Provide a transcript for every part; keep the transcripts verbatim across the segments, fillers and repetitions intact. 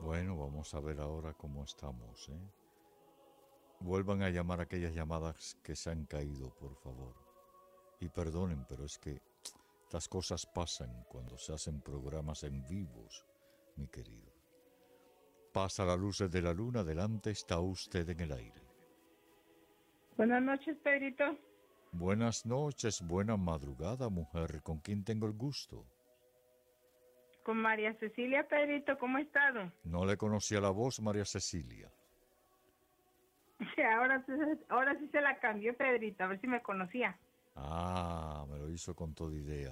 Bueno, vamos a ver ahora cómo estamos, ¿eh? Vuelvan a llamar aquellas llamadas que se han caído, por favor. Y perdonen, pero es que estas cosas pasan cuando se hacen programas en vivos, mi querido. Pasa las luces de la luna, delante está usted en el aire. Buenas noches, Pedrito. Buenas noches, buena madrugada, mujer. ¿Con quién tengo el gusto? Con María Cecilia, Pedrito, ¿cómo ha estado? No le conocía la voz, María Cecilia. Ahora, sí- ahora sí se la cambió, Pedrito, a ver si me conocía. Ah, me lo hizo con toda idea.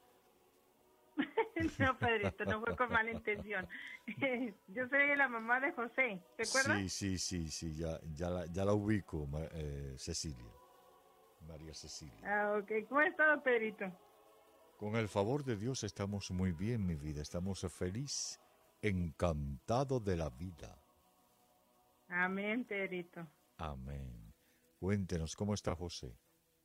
No, Pedrito, no fue con mala intención. Yo soy la mamá de José, ¿te acuerdas? Sí, sí, sí, sí, ya, ya, la, ya la ubico, Ma- eh, Cecilia. María Cecilia. Ah, ok. ¿Cómo ha estado, Pedrito? Con el favor de Dios estamos muy bien, mi vida. Estamos feliz, encantado de la vida. Amén, Pedrito. Amén. Cuéntenos, ¿cómo está José?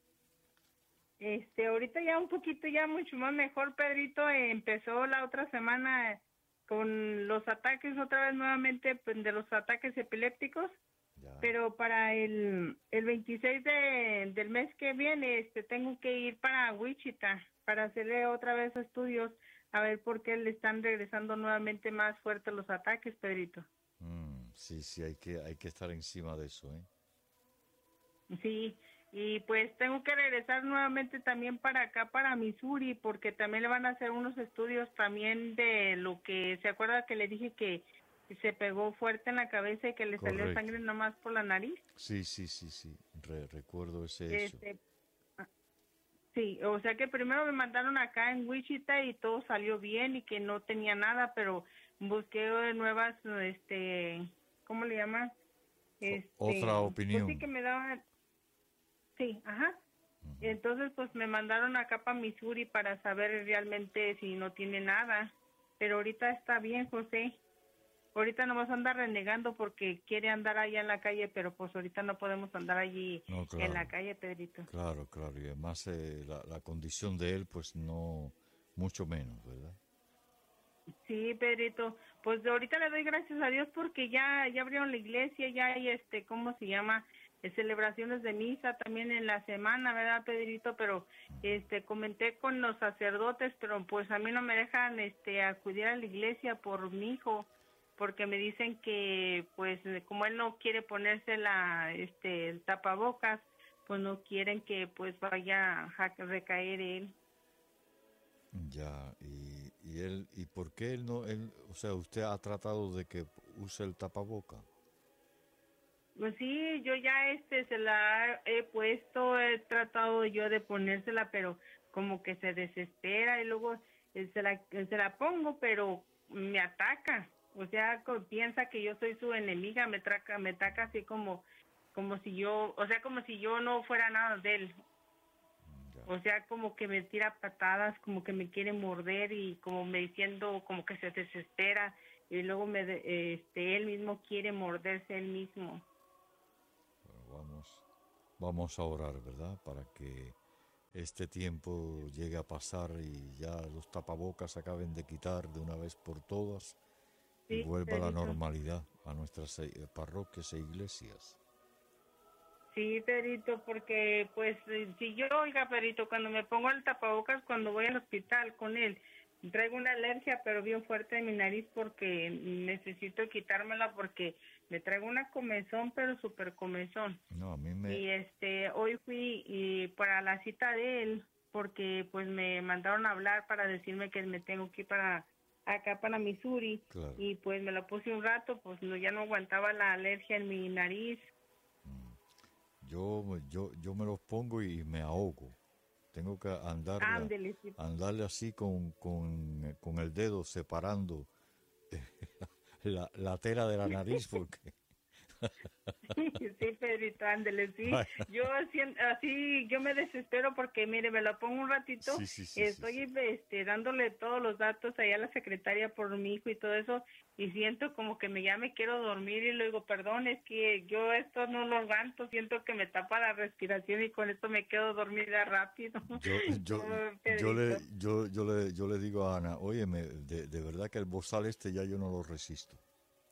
Este, ahorita ya un poquito, ya mucho más mejor, Pedrito. Eh, empezó la otra semana eh, con los ataques otra vez nuevamente, pues, de los ataques epilépticos. Ya. Pero para el, el veintiséis de, del mes que viene, este, tengo que ir para Wichita para hacerle otra vez estudios a ver por qué le están regresando nuevamente más fuertes los ataques, Pedrito. Mm, sí, sí, hay que, hay que estar encima de eso, ¿eh? Sí, y pues tengo que regresar nuevamente también para acá, para Missouri, porque también le van a hacer unos estudios también de lo que, ¿se acuerda que le dije que se pegó fuerte en la cabeza y que le salió Correcto. sangre nomás por la nariz? Sí, sí, sí, sí. Re- recuerdo ese hecho. Este, Sí, o sea que primero me mandaron acá en Wichita y todo salió bien y que no tenía nada, pero busqué eh, nuevas, este, ¿cómo le llaman? Otra Este, pues sí que opinión. me daban, sí, ajá. Entonces pues me mandaron acá para Missouri para saber realmente si no tiene nada, pero ahorita está bien, José. Ahorita nomás anda renegando porque quiere andar allá en la calle, pero pues ahorita no podemos andar allí No, en la claro. calle, Pedrito. Claro, claro, y además eh, la, la condición de él, pues no, mucho menos, ¿verdad? Sí, Pedrito, pues de ahorita le doy gracias a Dios porque ya ya abrieron la iglesia, ya hay este, ¿cómo se llama? Eh, celebraciones de misa también en la semana, ¿verdad, Pedrito? Pero este comenté con los sacerdotes, pero pues a mí no me dejan este acudir a la iglesia por mi hijo, porque me dicen que pues como él no quiere ponerse la este el tapabocas, pues no quieren que pues vaya a recaer él. Ya, y, y él, ¿y por qué él no, él, o sea, usted ha tratado de que use el tapaboca? Pues sí, yo ya este se la he puesto, he tratado yo de ponérsela, pero como que se desespera y luego eh, se la se la pongo, pero me ataca. O sea, co- piensa que yo soy su enemiga, me traca, me ataca así como como si yo, o sea, como si yo no fuera nada de él. Ya, O sea, como que me tira patadas, como que me quiere morder y como me diciendo como que se desespera y luego me de- este él mismo quiere morderse él mismo. bueno, vamos, vamos a orar, ¿verdad? Para que este tiempo llegue a pasar y ya los tapabocas se acaben de quitar de una vez por todas y Sí, vuelva la Pedrito. normalidad a nuestras eh, parroquias e iglesias. Sí, Pedrito, porque pues eh, si yo, oiga, Pedrito, cuando me pongo el tapabocas, cuando voy al hospital con él, traigo una alergia, pero bien fuerte en mi nariz porque necesito quitármela porque me traigo una comezón, pero súper comezón. No, a mí me, Y este, hoy fui y para la cita de él, porque pues me mandaron a hablar para decirme que me tengo que ir para acá para Missouri claro. y pues me la puse un rato, pues no, ya no aguantaba la alergia en mi nariz. Yo, yo, yo me los pongo y me ahogo. Tengo que andarla, Ándele, sí. andarle así con, con, con el dedo separando la, la tela de la nariz porque... Sí, Pedrito, ándele, sí. Ay, Yo así, así, yo me desespero porque, mire, me la pongo un ratito, sí, sí, sí, sí, sí. estoy este, dándole todos los datos allá a la secretaria por mi hijo y todo eso, y siento como que me ya me quiero dormir y luego, perdón, es que yo esto no lo aguanto, siento que me tapa la respiración y con esto me quedo dormida rápido. Yo, yo, Oh, yo, le, Pedrito. yo, yo, le, yo le digo a Ana, óyeme, de, de verdad que el bozal este ya yo no lo resisto.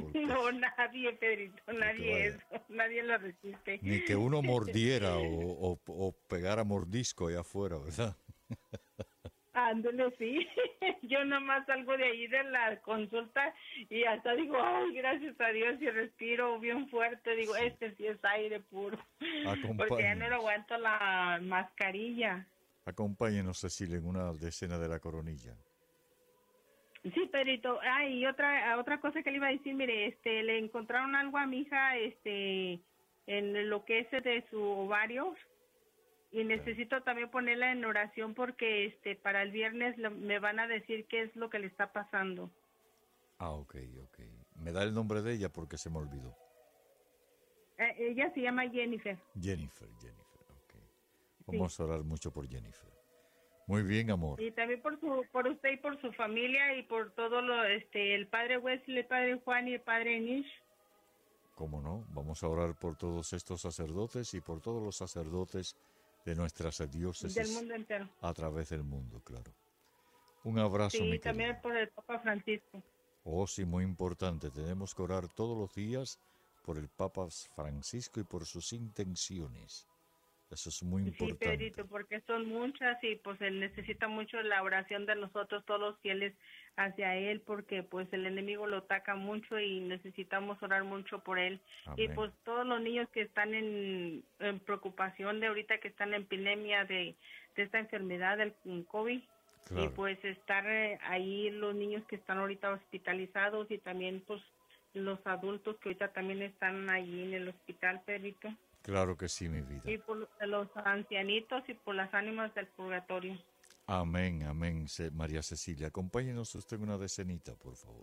porque No, nadie, Pedrito, porque nadie vaya, eso, nadie lo resiste. ni que uno mordiera o, o, o pegara mordisco allá afuera, ¿verdad? Ándale, sí. Yo nomás salgo de ahí de la consulta y hasta digo, ay, gracias a Dios, y respiro bien fuerte. Digo, Sí. este sí es aire puro, porque ya no lo Acompáñenos, aguanto la mascarilla. acompáñenos, Cecilia, en una decena de la coronilla. Sí, Pedrito. Ah, y otra otra cosa que le iba a decir, mire, este, le encontraron algo a mi hija, este, en lo que es de su ovario, y Okay. necesito también ponerla en oración porque, este, para el viernes lo- me van a decir qué es lo que le está pasando. Ah, ok, ok. Me da el nombre de ella porque se me olvidó. Eh, ella se llama Jennifer. Jennifer, Jennifer, ok. Sí. Vamos a orar mucho por Jennifer. Muy bien, amor. Y también por su, por usted y por su familia y por todo lo, este, el padre Wesley, el padre Juan y el padre Nish. ¿Cómo no? Vamos a orar por todos estos sacerdotes y por todos los sacerdotes de nuestras Del diócesis mundo entero. a través del mundo, claro. Un abrazo, mi Sí, también querida. por el Papa Francisco. Oh, sí, muy importante. Tenemos que orar todos los días por el Papa Francisco y por sus intenciones. Eso es muy Sí, importante. Pedrito, porque son muchas y pues él necesita mucho la oración de nosotros, todos los fieles hacia él, porque pues el enemigo lo ataca mucho y necesitamos orar mucho por él. Y Amén. pues todos los niños que están en, en preocupación de ahorita, que están en epidemia de, de esta enfermedad del COVID, y Claro, pues estar eh, ahí los niños que están ahorita hospitalizados y también pues los adultos que ahorita también están ahí en el hospital, Pedrito. claro que sí, mi vida. Y por los ancianitos y por las ánimas del purgatorio. Amén, amén, Ce- María Cecilia. Acompáñenos usted en una decenita, por favor.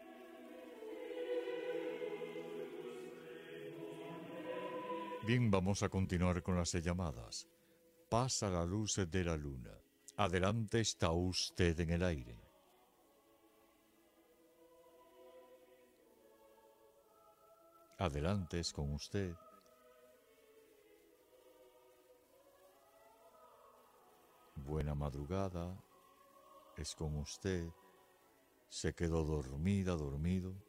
Bien, vamos a continuar con las llamadas. Pasa la luz de la luna. Adelante está usted en el aire. Adelante es con usted. Buena madrugada. Es con usted. Se quedó dormida, dormido.